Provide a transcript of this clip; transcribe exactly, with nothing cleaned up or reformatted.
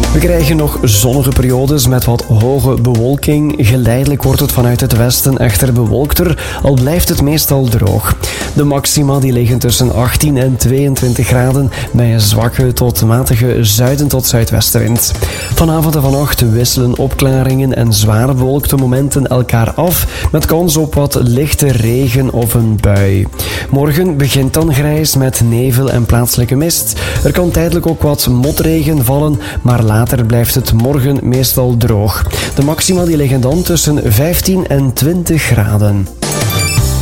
We krijgen nog zonnige periodes met wat hoge bewolking. Geleidelijk wordt het vanuit het westen echter bewolkter, al blijft het meestal droog. De maxima die liggen tussen achttien en tweeëntwintig graden bij een zwakke tot matige zuiden tot zuidwestenwind. Vanavond en vannacht wisselen opklaringen en zware bewolkte momenten elkaar af met kans op wat lichte regen of een bui. Morgen begint dan grijs met nevel en plaatselijke mist. Er kan tijdelijk ook wat motregen vallen, maar later blijft het morgen meestal droog. De maxima die liggen dan tussen vijftien en twintig graden.